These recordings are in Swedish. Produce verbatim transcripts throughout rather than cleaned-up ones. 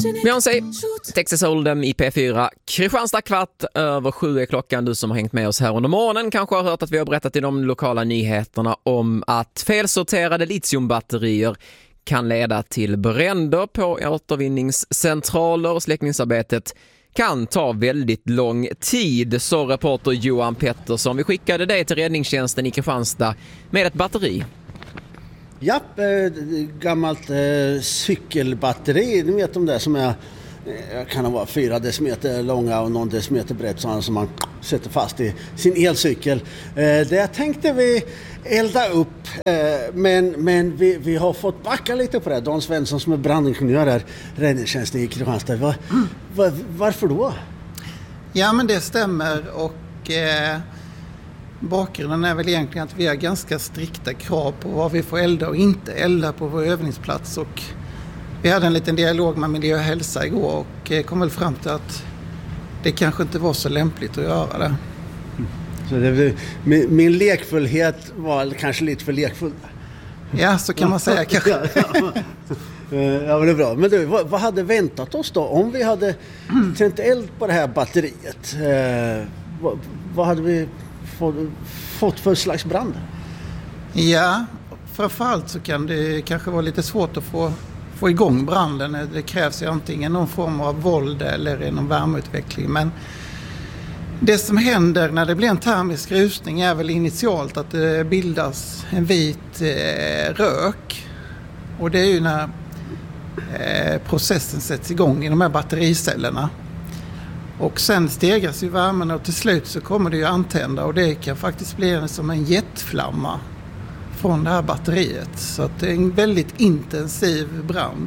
Beyoncé, Texas Hold'em i P fyra. Kristianstad kvart över sju är klockan. Du som har hängt med oss här under morgonen kanske har hört att vi har berättat i de lokala nyheterna om att felsorterade litiumbatterier kan leda till bränder på återvinningscentraler. Släckningsarbetet kan ta väldigt lång tid, så reporter Johan Pettersson. Vi skickade dig till räddningstjänsten i Kristianstad med ett batteri. Ja, eh, gammalt eh, cykelbatteri, ni vet de där som är, eh, kan vara fyra decimeter långa och någon decimeter brett, sådana som man sätter fast i sin elcykel. Eh, det tänkte vi elda upp, eh, men, men vi, vi har fått backa lite på det. Dan Svensson som är brandingenjör här, räddningstjänsten i Kristianstad. Var, mm. var, varför då? Ja, men det stämmer och... Eh... Bakgrunden är väl egentligen att vi har ganska strikta krav på vad vi får elda och inte elda på vår övningsplats. Och vi hade en liten dialog med miljö och hälsa igår och kom väl fram till att det kanske inte var så lämpligt att göra det. Så det, min, min lekfullhet var kanske lite för lekfull. Ja, så kan man säga kanske. Ja, men det är bra. Men du, vad, vad hade väntat oss då om vi hade mm. tänt eld på det här batteriet? Eh, vad, vad hade vi fått för slags brand? Ja, framförallt så kan det kanske vara lite svårt att få, få igång branden. Det krävs ju antingen någon form av våld eller någon värmeutveckling. Men det som händer när det blir en termisk rusning är väl initialt att det bildas en vit eh, rök. Och det är ju när eh, processen sätts igång i de här battericellerna. Och sen stegras ju värmen och till slut så kommer det ju antända och det kan faktiskt bli som en jetflamma från det här batteriet. Så att det är en väldigt intensiv brand.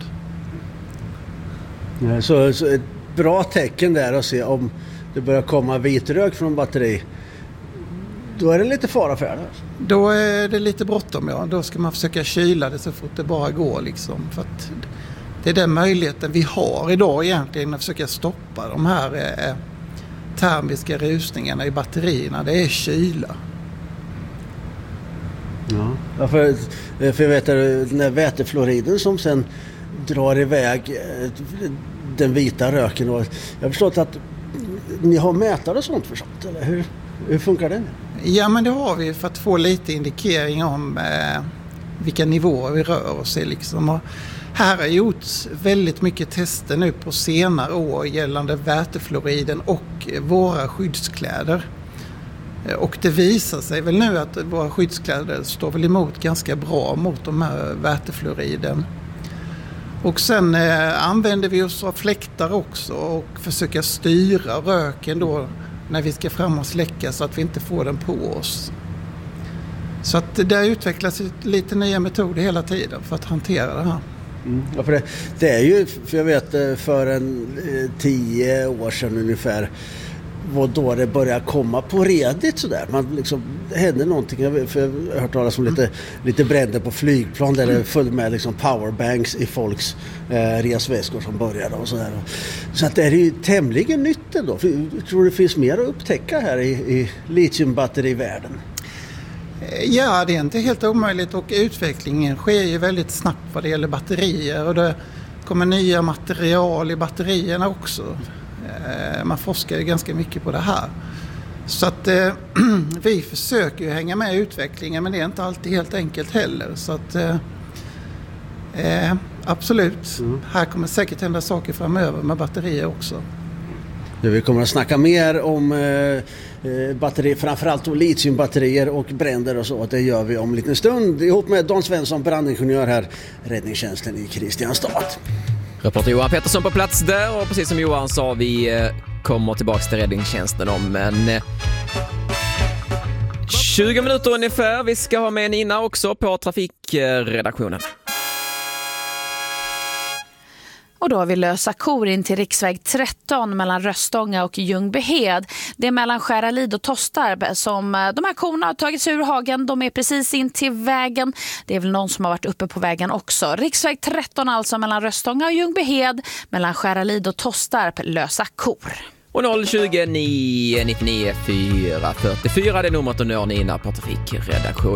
Ja, så, så ett bra tecken där att se om det börjar komma vitrök från batteri. Då är det lite fara för det. Då är det lite bråttom, ja. Då ska man försöka kyla det så fort det bara går liksom. För att det är den möjligheten vi har idag egentligen att försöka stoppa de här eh, termiska rusningarna i batterierna. Det är kyla. Ja, för, för jag vet att den här vätefluoriden som sen drar iväg eh, den vita röken. Och jag har förstått att ni har mätare och sånt för sånt, eller hur, hur funkar det? Ja, men det har vi för att få lite indikering om eh, vilka nivåer vi rör oss i liksom. Och här har gjorts väldigt mycket tester nu på senare år gällande vätefluoriden och våra skyddskläder. Och det visar sig väl nu att våra skyddskläder står väl emot ganska bra mot de här vätefluoriden. Och sen eh, använder vi oss av fläktar också och försöker styra röken då när vi ska fram och släcka så att vi inte får den på oss. Så att det utvecklas lite nya metoder hela tiden för att hantera det här. Mm. Ja, för det, det är ju, för jag vet för en eh, tio år sedan ungefär, var då det började komma på redigt sådär. Man liksom, det hände någonting, jag, för jag har hört talas om lite, mm. lite bränder på flygplan där det följde med liksom powerbanks i folks eh, resväskor som började och sådär. Så att det är ju tämligen nytt ändå. För jag tror det finns mer att upptäcka här i, i litiumbatterivärlden. Ja, det är inte helt omöjligt och utvecklingen sker ju väldigt snabbt vad det gäller batterier och det kommer nya material i batterierna också. Man forskar ju ganska mycket på det här. Så att eh, vi försöker ju hänga med i utvecklingen men det är inte alltid helt enkelt heller. Så att eh, absolut, mm. här kommer säkert hända saker framöver med batterier också. Vi kommer att snacka mer om eh, batteri, framförallt om litiumbatterier och bränder och så. Det gör vi om en liten stund ihop med Dan Svensson, brandingenjör här, räddningstjänsten i Kristianstad. Reporter Johan Pettersson på plats där och precis som Johan sa, vi eh, kommer tillbaka till räddningstjänsten om en eh, tjugo minuter ungefär. Vi ska ha med Nina också på trafikredaktionen. Och då har vi lösa kor in till riksväg tretton mellan Röstånga och Ljungbyhed. Det är mellan Skäralid och Tostarp som de här korna har tagits ur hagen. De är precis in till vägen. Det är väl någon som har varit uppe på vägen också. Riksväg tretton alltså mellan Röstånga och Ljungbyhed. Mellan Skäralid och Tostarp, lösa kor. Och noll tjugo nio nittionio fyra fyrtiofyra, det är numret och når Nina på trafikredaktionen.